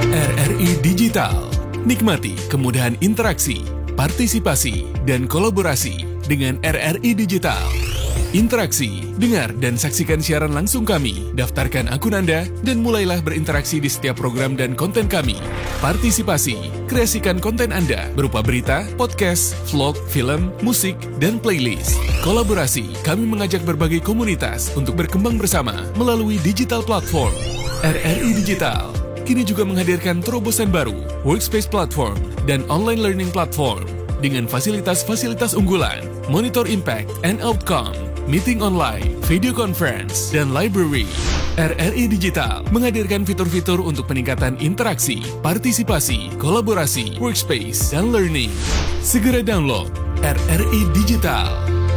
RRI Digital. Nikmati kemudahan interaksi, partisipasi, dan kolaborasi dengan RRI Digital. Interaksi, dengar dan saksikan siaran langsung kami, daftarkan akun Anda, dan mulailah berinteraksi di setiap program dan konten kami. Partisipasi, kreasikan konten Anda berupa berita, podcast, vlog, film, musik, dan playlist. Kolaborasi, kami mengajak berbagai komunitas untuk berkembang bersama melalui digital platform. RRI Digital kini juga menghadirkan terobosan baru, workspace platform, dan online learning platform dengan fasilitas-fasilitas unggulan, monitor impact and outcome, meeting online, video conference, dan library. RRI Digital menghadirkan fitur-fitur untuk peningkatan interaksi, partisipasi, kolaborasi, workspace, dan learning. Segera download RRI Digital.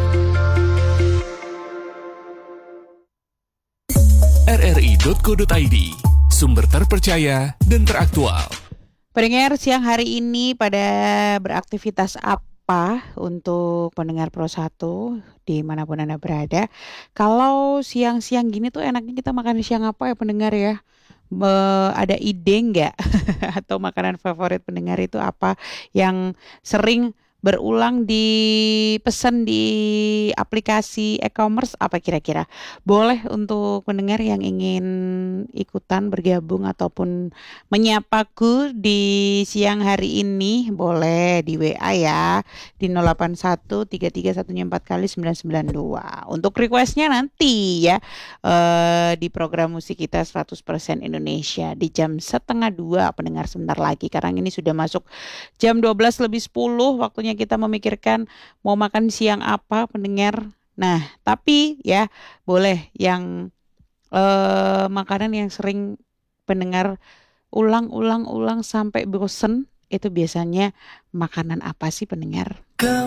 rri.co.id, sumber terpercaya dan teraktual. Pendengar, siang hari ini pada beraktivitas apa untuk pendengar Pro 1 dimanapun Anda berada? Kalau siang-siang gini tuh enaknya kita makan siang apa ya pendengar ya? Ada ide nggak? Atau makanan favorit pendengar itu apa yang sering berulang dipesan di aplikasi e-commerce apa kira-kira? Boleh untuk pendengar yang ingin ikutan bergabung ataupun menyapaku di siang hari ini, boleh di WA ya di 0813314 kali 992. Untuk requestnya nanti ya di program musik kita 100% Indonesia di jam 1:30 pendengar sebentar lagi. Karena ini sudah masuk jam 12:10, waktunya kita memikirkan mau makan siang apa pendengar. Nah, tapi ya boleh yang makanan yang sering pendengar ulang sampai bosen, itu biasanya makanan apa sih pendengar?